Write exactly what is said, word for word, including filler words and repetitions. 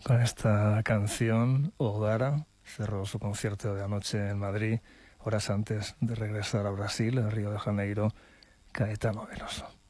Con esta canción, Odara cerró su concierto de anoche en Madrid, horas antes de regresar a Brasil, a Río de Janeiro, Caetano Veloso.